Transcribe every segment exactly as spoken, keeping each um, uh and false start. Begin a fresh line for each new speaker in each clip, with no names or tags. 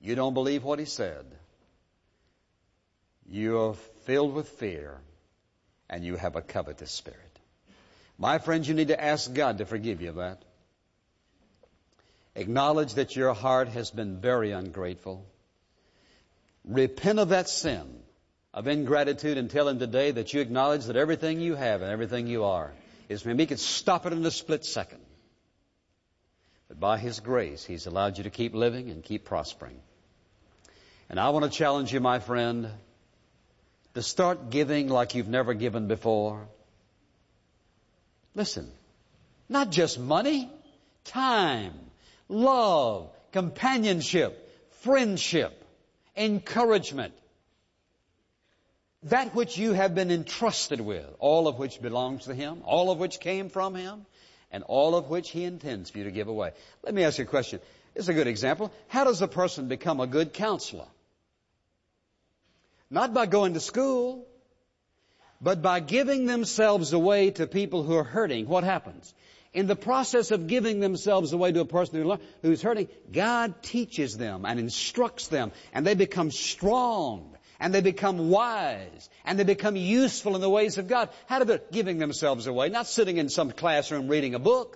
You don't believe what he said. You're filled with fear, and you have a covetous spirit. My friends, you need to ask God to forgive you of that. Acknowledge that your heart has been very ungrateful. Repent of that sin of ingratitude and tell Him today that you acknowledge that everything you have and everything you are is from Him. He could stop it in a split second. But by His grace, He's allowed you to keep living and keep prospering. And I want to challenge you, my friend, to start giving like you've never given before. Listen, not just money, time, love, companionship, friendship, encouragement. That which you have been entrusted with, all of which belongs to Him, all of which came from Him, and all of which He intends for you to give away. Let me ask you a question. This is a good example. How does a person become a good counselor? Not by going to school, but by giving themselves away to people who are hurting. What happens? In the process of giving themselves away to a person who's hurting, God teaches them and instructs them, and they become strong, and they become wise, and they become useful in the ways of God. How do they? Giving themselves away, not sitting in some classroom reading a book.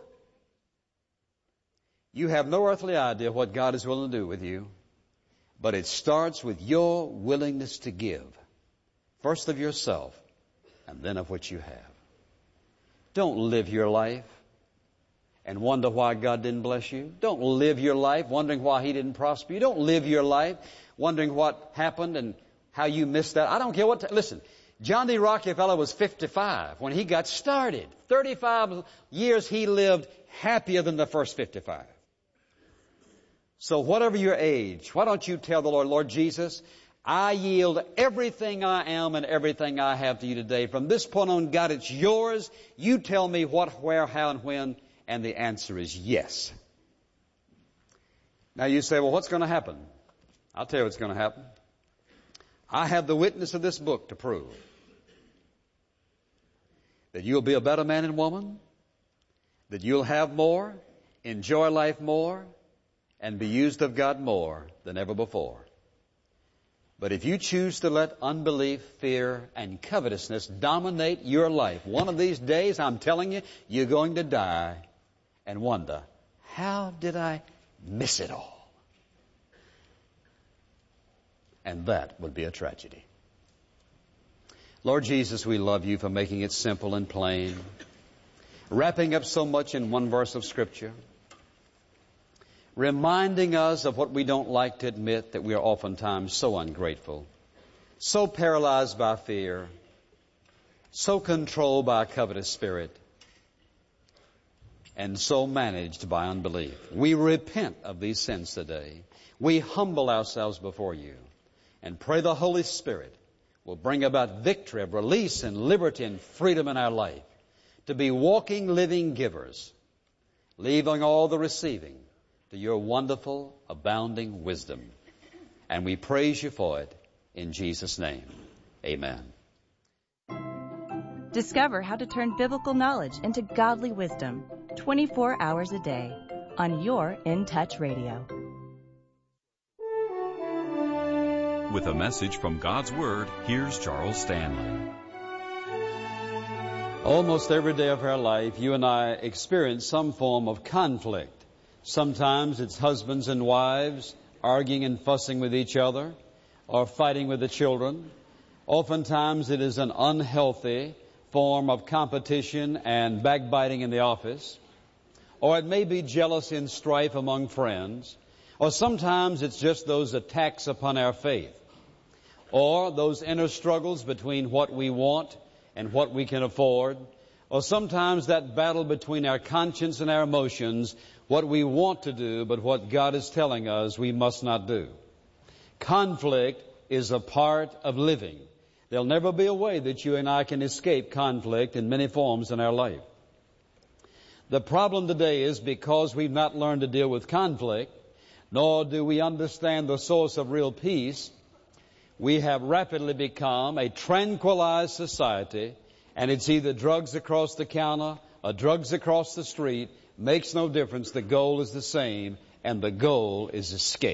You have no earthly idea what God is willing to do with you, but it starts with your willingness to give, first of yourself, and then of what you have. Don't live your life and wonder why God didn't bless you. Don't live your life wondering why He didn't prosper you. Don't live your life wondering what happened and how you missed that. I don't care what... T- Listen, John D. Rockefeller was fifty-five when he got started. thirty-five years he lived happier than the first fifty-five. So whatever your age, why don't you tell the Lord, Lord Jesus, I yield everything I am and everything I have to you today. From this point on, God, it's yours. You tell me what, where, how, and when. And the answer is yes. Now you say, well, what's going to happen? I'll tell you what's going to happen. I have the witness of this book to prove that you'll be a better man and woman, that you'll have more, enjoy life more, and be used of God more than ever before. But if you choose to let unbelief, fear, and covetousness dominate your life, one of these days, I'm telling you, you're going to die and wonder, how did I miss it all? And that would be a tragedy. Lord Jesus, we love you for making it simple and plain, wrapping up so much in one verse of Scripture, reminding us of what we don't like to admit, that we are oftentimes so ungrateful, so paralyzed by fear, so controlled by a covetous spirit, and so managed by unbelief. We repent of these sins today. We humble ourselves before you and pray the Holy Spirit will bring about victory of release and liberty and freedom in our life, to be walking, living givers, leaving all the receiving to your wonderful, abounding wisdom. And we praise you for it in Jesus' name. Amen.
Discover how to turn biblical knowledge into godly wisdom twenty-four hours a day on your In Touch Radio.
With a message from God's Word, here's Charles Stanley.
Almost every day of our life, you and I experience some form of conflict. Sometimes it's husbands and wives arguing and fussing with each other, or fighting with the children. Oftentimes it is an unhealthy form of competition and backbiting in the office. Or it may be jealousy and strife among friends. Or sometimes it's just those attacks upon our faith. Or those inner struggles between what we want and what we can afford. Or sometimes that battle between our conscience and our emotions, what we want to do, but what God is telling us we must not do. Conflict is a part of living. There'll never be a way that you and I can escape conflict in many forms in our life. The problem today is because we've not learned to deal with conflict, nor do we understand the source of real peace, we have rapidly become a tranquilized society, and it's either drugs across the counter or drugs across the street. Makes no difference. The goal is the same, and the goal is escape.